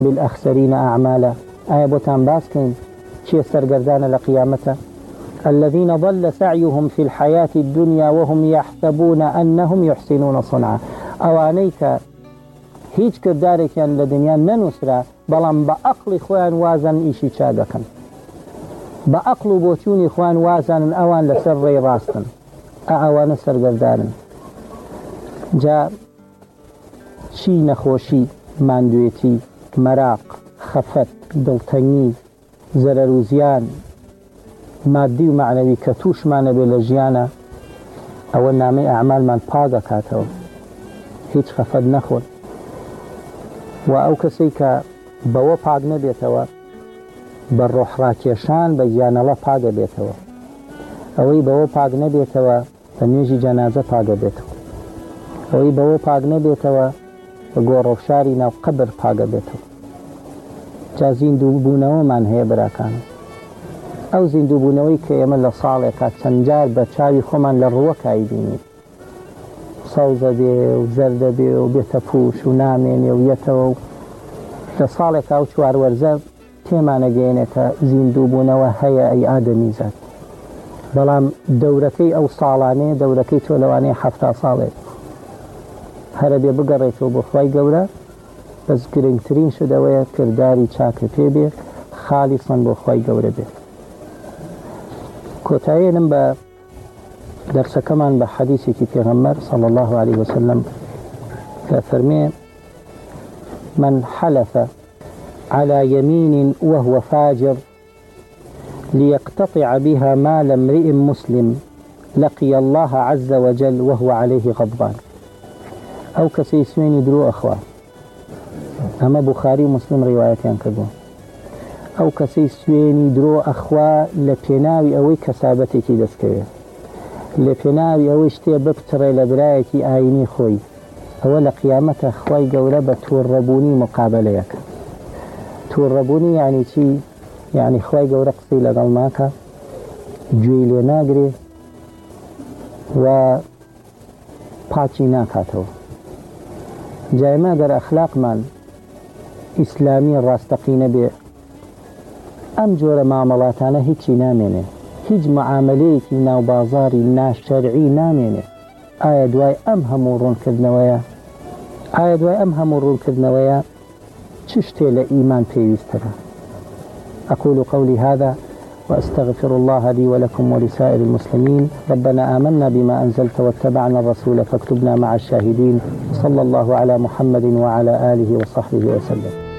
بالأخسرين أعمالا بوتان باسكين شي سرگردان لقيامته الذين ضل سعيهم في الحياة الدنيا وهم يحسبون أنهم يحسنون صنعا أوانيك هیچ کردارێکیان لە دنیا نەنووسرا بەڵام بە عەقڵی خۆیان وازان ئیشی چا دەکەن بە عەقڵ و بۆچوونی خۆیان وازانن ئەوان لەسەر ڕێی ڕاستن ئەوانە سەرگەردانن جا چی نەخۆشی ماندوێتی مەراق خەفەت دڵتەنگی زەرەر و زیان مادی و معنەوی کە تووشمانە بێ لە ژیانە ئەوە نامەی ئەعمالمان پا دەکاتەوە هیچ خەفەت نەخۆن و ئەو کەسەی کە بەوە پاک نەبێتەوە بە ڕۆحڕاکێشان بە گیانەڵە پاک دەبێتەوە ئەوەی بەوە پاک نەبێتەوە بە نوێژی جەنازە پاک دەبێتەوە ئەوەی بەوە پاک نەبێتەوە بە گۆڕەوشاری ناو قەبر پاک دەبێتەوە جا زیندوو بوونەوەمان هەیە براکان ئەو زیندوو بوونەوەی کە ئێمە لە ساڵێکا چەند جار بە چاوی خۆمان لە ڕووەکایی بینی سەوزە بێ و زەردە بێ و بێتە پوش و نامێنێ و یەتەوە و لە ساڵێکا و چوار وەرزە تێمانەگەێنێتە زیندوو بوونەوە هەیە ئەی ئادەمی زاد بەڵام دەورەکەی ئەو ساڵانەیە دەورەکەی تۆ لەوانەیە 70 ساڵێک هەرە بێ بگەڕێتەوە بۆ خوای گەورە بەس گرنگترین شدەوەیە کردداری چاکە پێ بێ خالیسەن بۆ خوای گەورە بێت کۆتاییێنم بە دەرسەکەمان بە حەدیثێکی پێغەمبەر صلی الله عليه وسلم کە فەرمێ من حلف على يمين وهو فاجر ليقتطع بها مال امرئ مسلم لقي الله عز وجل وهو عليه غضبان أو كسي سويني درو أخوة أما بخاري مسلم روايتين كذو أو كسي سويني درو أخوة لبناوي أوي كسابتك دسكوية لبناوي أوي اشتي ببتري لبرايكي آيني خوي أولا قيامته أخوي قولة توربوني مقابليك توربوني يعني شي يعني خوي قولة قصي لقلماك جويلي ناقري و پاچی ناکاتەوە جایما گەر ئەخلاقمان ئیسلامی ڕاستەقینە بێ ئەم جۆرە مامەڵاتانە هیچی نامێنێ هیچ معاملەیەکی ناوبازاری ناشەرعی نامێنێ ئایا دوای ئەم هەموو ڕوونکردنەوەیە ئایا دوای ئەم هەموو ڕوونکردنەوەیە چ شتێ لە ئیمان پێویستەکە أقول قولي هذا وأستغفر الله لي ولكم ولسائر المسلمين ربنا آمنا بما أنزلت واتبعنا الرسول فاكتبنا مع الشاهدين صلى الله على محمد وعلى آله وصحبه وسلم